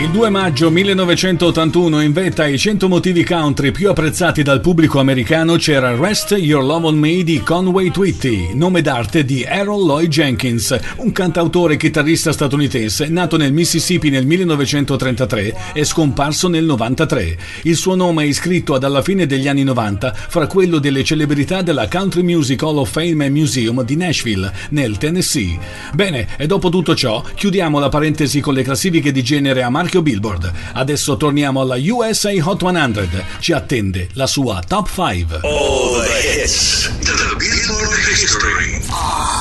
Il 2 maggio 1981, in vetta ai 100 motivi country più apprezzati dal pubblico americano, c'era Rest Your Love on Me di Conway Twitty, nome d'arte di Harold Lloyd Jenkins, un cantautore e chitarrista statunitense nato nel Mississippi nel 1933 e scomparso nel 93. Il suo nome è iscritto alla fine degli anni 90 fra quello delle celebrità della Country Music Hall of Fame and Museum di Nashville, nel Tennessee. Bene, e dopo tutto ciò, chiudiamo la parentesi con le classifiche di genere a marchio Billboard. Adesso torniamo alla USA Hot 100. Ci attende la sua Top 5. All the hits. The Billboard History.